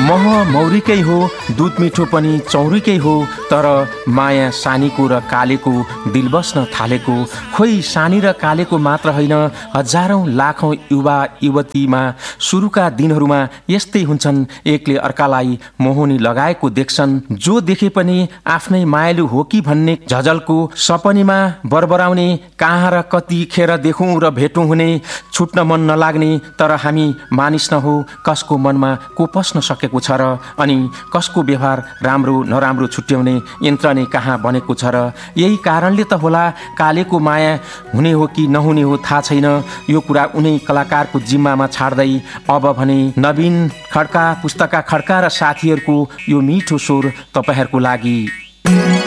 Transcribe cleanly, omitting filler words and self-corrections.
मह मौरीकै हो, दुध मिठो पनि चौरीकै हो, तर माया सानीको र कालेको दिल बस्न थालेको। खोइ सानी र कालेको मात्र होइन, हजारौं लाखौं युवा युवतीमा सुरुका दिनहरूमा यस्तै हुन्छन्। एकले अर्कालाई मोहनी लगाएको देख्छन्, जो देखे पनि आफ्नै मायालु हो कि भन्ने झझलको सपनीमा बरबराउने। कहाँ र कतिखेर देखौँ र भेटौँ हुने, छुट्न मन नलाग्ने। तर हामी मानिस न हो, कसको मनमा को पस्न सकेको छ र? अनि कसको व्यवहार राम्रो नराम्रो छुट्याउने यन्त्र नै कहाँ बनेको छ र? यही कारणले त होला कालेको माया हुने हो कि नहुने हो थाहा छैन। यो कुरा उनै कलाकारको जिम्मामा छाड्दै अब भने नवीन खड्का, पुस्तका खड्का र साथीहरूको यो मिठो स्वर तपाईहरूको लागि।